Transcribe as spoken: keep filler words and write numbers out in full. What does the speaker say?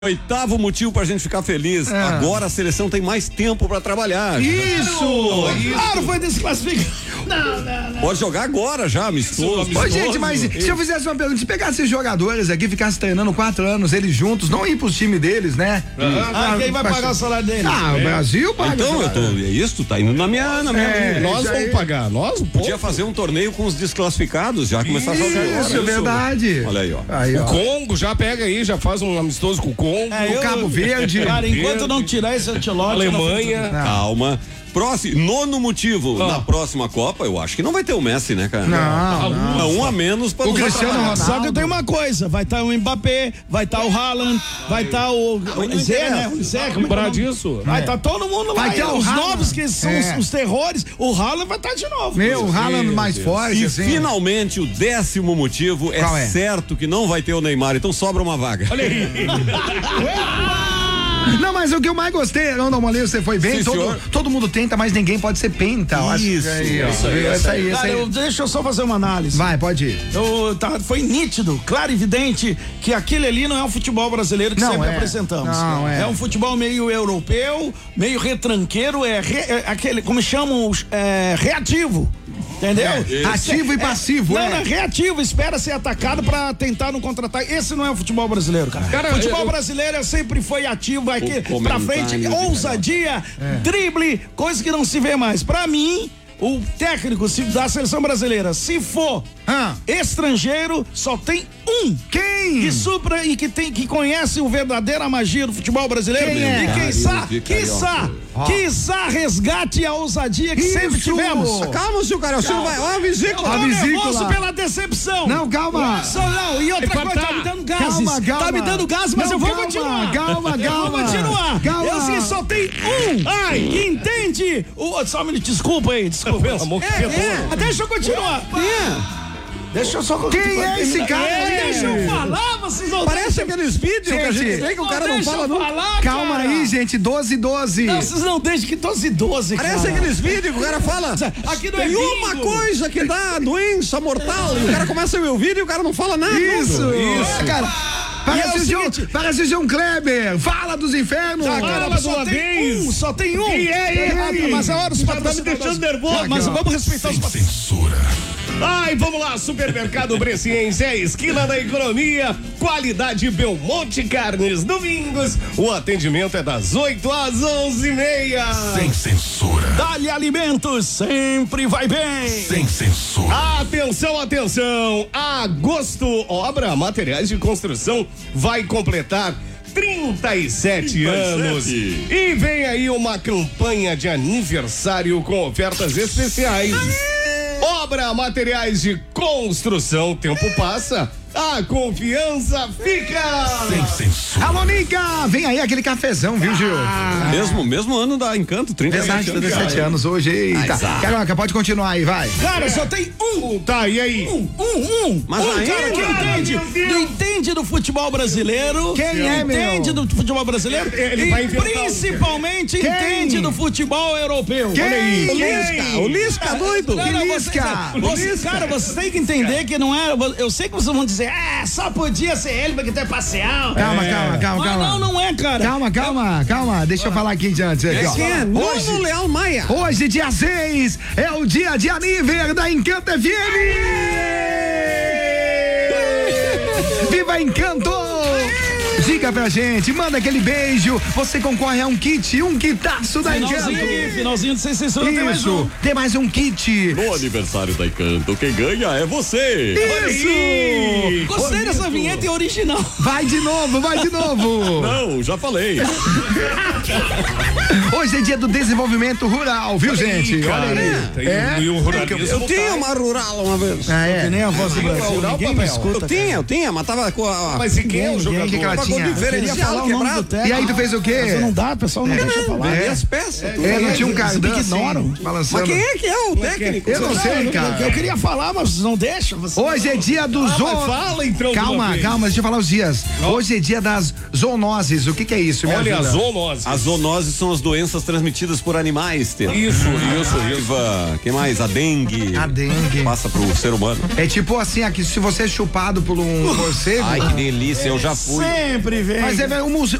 Oitavo motivo pra gente ficar feliz. É. Agora a seleção tem mais tempo pra trabalhar. Isso! Claro, isso. claro foi desclassificado. Não, não, não. Pode jogar agora já, amistoso. Ô, gente, mas se eu fizesse uma pergunta, se pegasse esses jogadores aqui, ficasse treinando quatro anos, eles juntos, não ir pros times deles, né? Uhum. Ah, quem vai pagar o salário deles? Ah, o é. Brasil paga. Então, eu tô, é isso, tá indo na minha, na minha é, nós vamos pagar, nós? Podia fazer um torneio com os desclassificados, já começar a jogar. Isso, é verdade. Olha aí, ó. Aí, ó. O Congo já pega aí, já faz um amistoso com o Congo. É, o eu, Cabo Verde. Cara, enquanto Verde, não tirar esse Ancelotti, Alemanha. Calma. Próximo, nono motivo, oh. na próxima Copa, eu acho que não vai ter o Messi, né, cara? Não, não. não. Um a menos para o Cristiano Ronaldo. Só que eu tenho uma coisa, vai estar tá o Mbappé, vai estar tá o Haaland, vai estar tá o, o Zé, né? O Zé, como é disso? Vai estar é. tá todo mundo vai lá. Ter os Haaland. novos que são é. os, os terrores, o Haaland vai estar tá de novo. Meu, o Haaland mais Deus. forte, e assim. finalmente o décimo motivo é, é certo que não vai ter o Neymar, então sobra uma vaga. Olha aí. Não, mas o que eu mais gostei, não, não, Moleiro, você foi bem, Sim, todo, todo mundo tenta, mas ninguém pode ser penta. Isso, acho que é, isso aí, isso aí. Cara, eu, deixa eu só fazer uma análise. Vai, pode ir. Eu, tá, foi nítido, claro e evidente que aquele ali não é o futebol brasileiro que não, sempre é. apresentamos. Não, é. é um futebol meio europeu, meio retranqueiro, é, re, é aquele, como chamam, é, reativo. Entendeu? É, ativo é, e passivo, é. é. Não, é reativo, espera ser atacado pra tentar não contra-ataque. Esse não é o futebol brasileiro, cara. cara futebol eu, brasileiro sempre foi ativo, vai aqui pra frente, ousadia, é. drible, coisa que não se vê mais. Pra mim, o técnico da seleção brasileira, se for ah. estrangeiro, só tem um. Quem? Que supra e que tem que conhece o verdadeira magia do futebol brasileiro. Quem é? E quiçá, quiçá, quiçá resgate a ousadia que Isso. sempre tivemos. Calma, seu cara, o senhor vai. Ó, a vesícula. Eu tô nervoso pela decepção. Não, calma. Só não. E outra coisa, tá me dando gases. Calma, calma. Tá me dando gases, mas não, eu vou calma, continuar. Calma, calma. Eu vou continuar. Calma. Eu sei, só tem um. Ai, que entende. O, só me desculpa aí, desculpa. Pelo amor é, é. Deixa eu continuar. É. Deixa eu só Quem é esse cara? É, deixa eu falar, vocês não Parece deixam... aqueles vídeos gente, que a gente tem que o cara não fala não. Falar, Calma cara. aí, gente, doze, doze. Não, vocês não deixam que doze, doze, cara. Parece aqueles vídeos que o cara fala. Aqui não tem é uma coisa que dá doença mortal e o cara começa a ver o vídeo e o cara não fala nada. Isso, isso, cara. Parece, é o João, parece o João Kleber. Fala dos infernos. Tá, cara, só tem um, só tem um. E é, mas a hora os patrões tá me deixando nervoso. Mas vamos respeitar os patrões. Censura. Ai, vamos lá, Supermercado Bresciense, é a esquina da economia, qualidade Belmonte Carnes, domingos, o atendimento é das oito às onze e meia. Sem censura. Dali Alimentos, sempre vai bem. Sem censura. Atenção, atenção, agosto, obra, materiais de construção, vai completar trinta e sete anos. E vem aí uma campanha de aniversário com ofertas especiais. Obra, materiais de construção, tempo passa, a confiança fica. Sem censura. Alô, Nica, vem aí aquele cafezão, viu, Gil? Ah, mesmo, mesmo ano da Encanto, trinta e sete anos. anos hoje, eita. Caraca, pode continuar aí, vai. Cara, só tem um. Tá, e aí? Um, um, um. Mas um aí, cara que entende, não entende do futebol brasileiro. Quem é, meu? Entende do futebol brasileiro. Ele e vai principalmente Quem? entende do futebol europeu. Quem? Olha aí. O Lisca, o Lisca doido. Não, não, Lisca. Você, você, cara, você tem que entender que não era. Eu sei que vocês vão dizer, ah, só podia ser ele porque tu é parcial. Calma, é. calma, calma, calma. Não, não é, cara. Calma, calma, calma. Deixa eu falar aqui antes. Aqui, ó. Quem é? Hoje, Leal Maia. Hoje, dia seis, é o dia de aniversário da Encanto F M. Viva Encanto! Diga pra gente, manda aquele beijo. Você concorre a um kit, um kitaço da Encanto. Finalzinho, finalzinho de sem censura. Isso, tem mais um. Tem mais um kit. No aniversário da Encanto, quem ganha é você. Isso! Gostei dessa vinheta original. Vai de novo, vai de novo. Não, já falei. Hoje é dia do desenvolvimento rural, viu, gente? Cara, olha aí. É? E o ruralismo. Eu tinha uma rural uma vez. Ah, é? Que nem a voz do Brasil. Rural, Ninguém me escuta. Eu tinha, eu tinha, mas tava com a... Mas e quem é o jogador? Que que ela tinha? Diferencial quebrado. E aí tu fez o quê? Mas não dá, o pessoal não É, deixa falar. é. E as peças. É, é, não tinha um cardan assim, ignoram. balançando. Mas quem é que é o técnico? Eu não sei, eu, cara. Eu, eu queria falar, mas não deixa. Você... Hoje é dia dos... Ah, zo... fala então. Calma, calma, deixa eu falar os dias. Hoje é dia das zoonoses. O que que é isso? Me Olha, ajuda. as zoonoses. As zoonoses são as doenças transmitidas por animais, Tê. Isso, isso, isso. Quem mais? A dengue. A dengue. Passa pro ser humano. É tipo assim, aqui, se você é chupado por um morcego... Ai, que delícia, eu já fui. Sempre Sempre vem. Mas é, o,